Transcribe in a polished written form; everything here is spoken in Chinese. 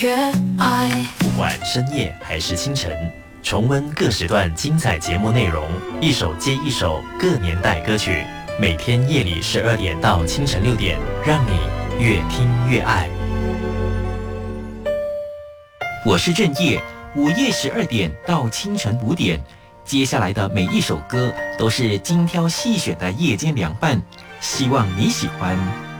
越爱。 不管深夜还是清晨，重温各时段精彩节目内容，一首接一首各年代歌曲，每天夜里12点到清晨6点，让你越听越爱。 我是正业，午夜12点到清晨5点，接下来的每一首歌都是精挑细选的夜间凉拌，希望你喜欢。